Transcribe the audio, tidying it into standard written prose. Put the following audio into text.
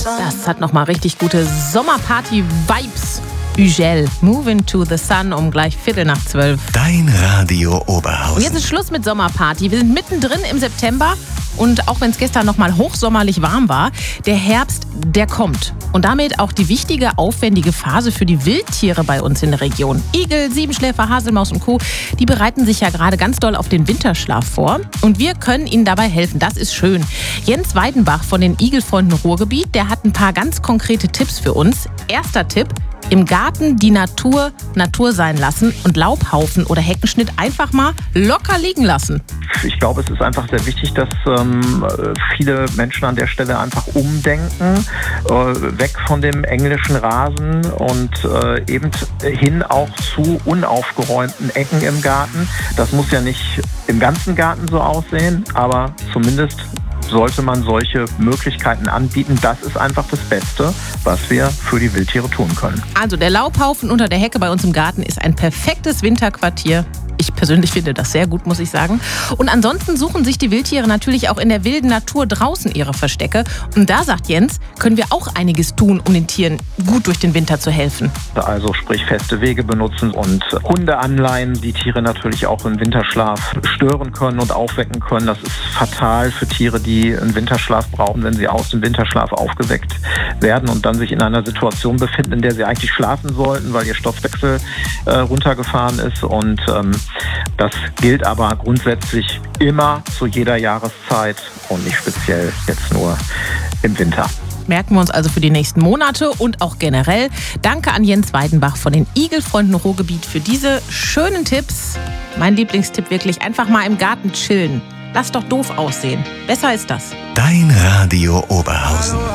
Das hat nochmal richtig gute Sommerparty-Vibes. Ugel, Moving to the Sun um gleich 11:45. Dein Radio Oberhausen. Und jetzt ist Schluss mit Sommerparty. Wir sind mittendrin im September und auch wenn es gestern nochmal hochsommerlich warm war, der Herbst, der kommt. Und damit auch die wichtige, aufwendige Phase für die Wildtiere bei uns in der Region. Igel, Siebenschläfer, Haselmaus und Co., die bereiten sich ja gerade ganz doll auf den Winterschlaf vor. Und wir können ihnen dabei helfen, das ist schön. Jens Weidenbach von den Igelfreunden Ruhrgebiet, der hat ein paar ganz konkrete Tipps für uns. Erster Tipp: im Garten die Natur sein lassen und Laubhaufen oder Heckenschnitt einfach mal locker liegen lassen. Ich glaube, es ist einfach sehr wichtig, dass viele Menschen an der Stelle einfach umdenken, weg von dem englischen Rasen und eben hin auch zu unaufgeräumten Ecken im Garten. Das muss ja nicht im ganzen Garten so aussehen, aber zumindest sollte man solche Möglichkeiten anbieten. Das ist einfach das Beste, was wir für die Wildtiere tun können. Also der Laubhaufen unter der Hecke bei uns im Garten ist ein perfektes Winterquartier. Ich persönlich finde das sehr gut, muss ich sagen. Und ansonsten suchen sich die Wildtiere natürlich auch in der wilden Natur draußen ihre Verstecke. Und da, sagt Jens, können wir auch einiges tun, um den Tieren gut durch den Winter zu helfen. Also sprich feste Wege benutzen und Hunde anleihen, die Tiere natürlich auch im Winterschlaf stören können und aufwecken können. Das ist fatal für Tiere, die einen Winterschlaf brauchen, wenn sie aus dem Winterschlaf aufgeweckt werden und dann sich in einer Situation befinden, in der sie eigentlich schlafen sollten, weil ihr Stoffwechsel runtergefahren ist. Und das gilt aber grundsätzlich immer zu jeder Jahreszeit und nicht speziell jetzt nur im Winter. Merken wir uns also für die nächsten Monate und auch generell. Danke an Jens Weidenbach von den Igelfreunden Ruhrgebiet für diese schönen Tipps. Mein Lieblingstipp wirklich, einfach mal im Garten chillen. Lass doch doof aussehen. Besser ist das. Dein Radio Oberhausen.